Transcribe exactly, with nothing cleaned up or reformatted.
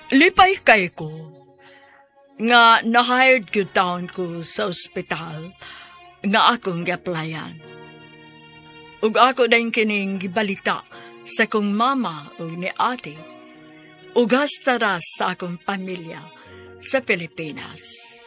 Lipay kay ko, nga na-hired ko taon ko sa ospital, nga akong gi-applyan. Ug ako din kining gibalita sa kong mama ug ni ate, ug hasta ra sa akong pamilya sa Pilipinas.